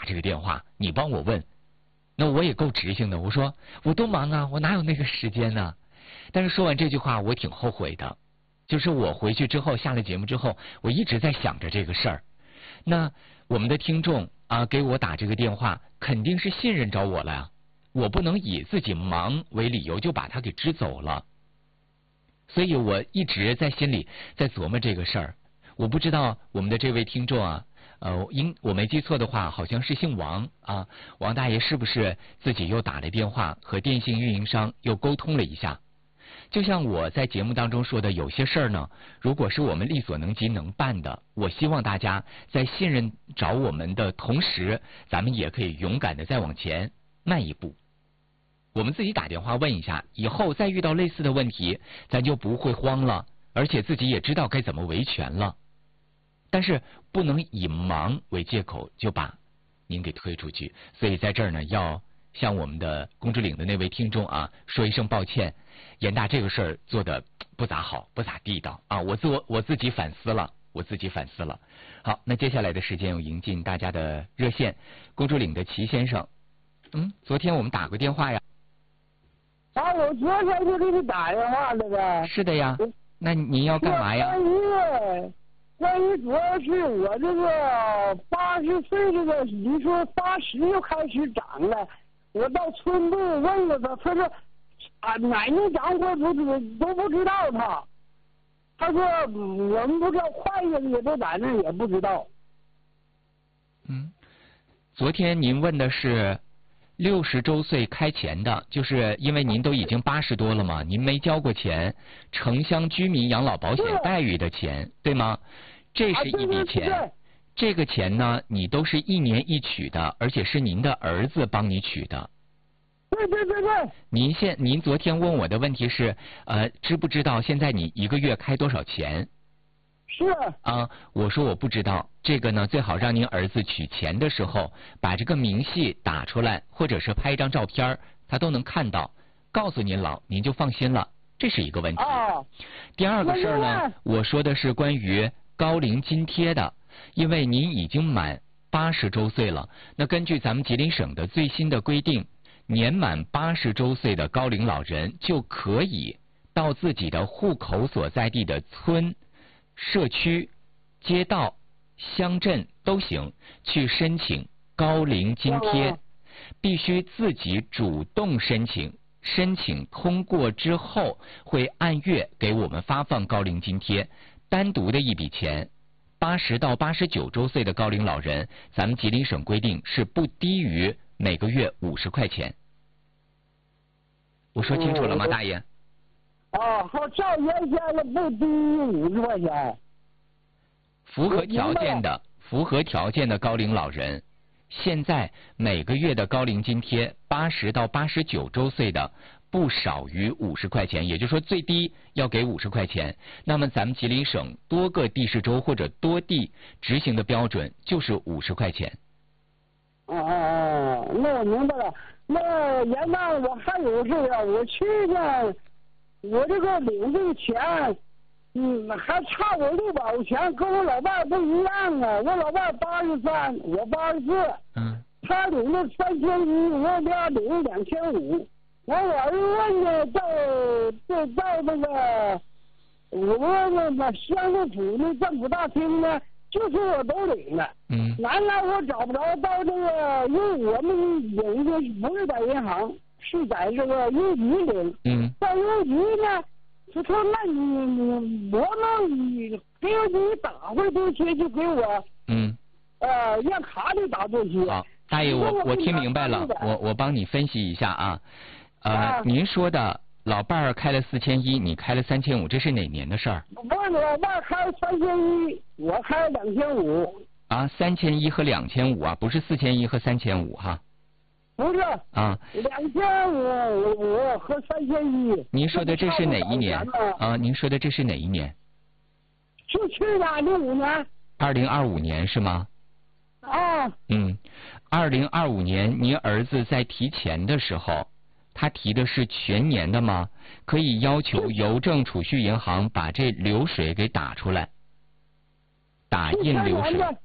这个电话，你帮我问。那我也够直性的，我说我多忙啊，我哪有那个时间呢？但是说完这句话，我挺后悔的。就是我回去之后，下了节目之后，我一直在想着这个事儿。那我们的听众啊，给我打这个电话，肯定是信任着我了呀。我不能以自己忙为理由就把他给支走了。所以我一直在心里在琢磨这个事儿。我不知道我们的这位听众啊，我没记错的话，好像是姓王啊。王大爷是不是自己又打了电话和电信运营商又沟通了一下？就像我在节目当中说的，有些事儿呢，如果是我们力所能及能办的，我希望大家在信任找我们的同时，咱们也可以勇敢的再往前迈一步。我们自己打电话问一下，以后再遇到类似的问题，咱就不会慌了，而且自己也知道该怎么维权了。但是不能以忙为借口就把您给推出去。所以在这儿呢，要向我们的公主岭的那位听众啊说一声抱歉，严大这个事儿做的不咋好，不咋地道啊，我自己反思了，好，那接下来的时间我迎进大家的热线，公主岭的齐先生。昨天我们打过电话呀。 啊，我昨天就给你打电话了呗。 是的呀，那您要干嘛呀？ 关于主要是我这个80岁这个，你说80就开始长了，我到村部问了他说啊哪年长我都不知道他说我们不知道快人也都在那也不知道。 昨天您问的是60周岁开前的，就是因为您都已经80多了嘛，您没交过钱，城乡居民养老保险待遇的钱，对吗？这是一笔钱，这个钱呢，你都是1年1取的，而且是您的儿子帮你取的。 对。 您昨天问我的问题是，知不知道现在你1个月开多少钱？ 是啊，我说我不知道，这个呢最好让您儿子取钱的时候把这个明细打出来，或者是拍一张照片，他都能看到，告诉您老，您就放心了，这是一个问题。第二个事儿呢，我说的是关于高龄津贴的，因为您已经满80周岁了，那根据咱们吉林省的最新的规定，年满80周岁的高龄老人就可以到自己的户口所在地的村、社区、街道、乡镇都行，去申请高龄津贴，必须自己主动申请，申请通过之后会按月给我们发放高龄津贴，单独的一笔钱。80到89周岁的高龄老人，咱们吉林省规定是不低于每个月50块钱。我说清楚了吗，大爷？ 好，照原先的不低于50块钱。 符合条件的高龄老人，现在每个月的高龄津贴，80到89周岁的不少于50块钱，也就是说最低要给50块钱。那么咱们吉林省多个地市州或者多地执行的标准就是50块钱。 那我明白了。那严大，我还有事啊，我去呢，我这个领这个钱，还差我600块钱，跟我老伴不一样啊。我老伴83，我84，他领了3100，我俩领2500。我儿子呢，到那个我们那乡政府的政府大厅呢，就是我都领了。原来我找不着到这个，因为我们领的不是在银行，是在这个邮局领。到邮局呢，他说那我能给你打回这些，就给我让卡里打这些。 好，大爷，我听明白了，我帮你分析一下啊。您说的老伴儿开了4100，你开了3500，这是哪年的事儿？ 我老伴儿开3100，我开2500。 3100和2500啊，不是4100和3500哈。 不是2500我和3100。 您说的这是哪一年？您说的这是哪一年？ 就去年05年。 2025年是吗？2025年您儿子在提钱的时候，他提的是全年的吗？可以要求邮政储蓄银行把这流水给打出来，打印流水。